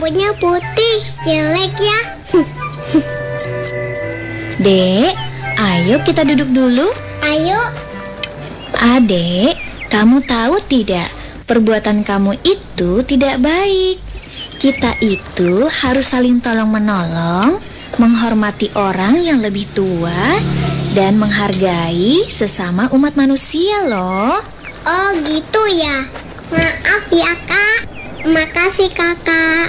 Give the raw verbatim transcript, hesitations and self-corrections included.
rambutnya putih, jelek ya. Dek, ayo kita duduk dulu. Ayo. Adek, kamu tahu tidak, perbuatan kamu itu tidak baik. Kita itu harus saling tolong-menolong, menghormati orang yang lebih tua, dan menghargai sesama umat manusia loh. Oh gitu ya. Maaf ya kak. Makasih kakak.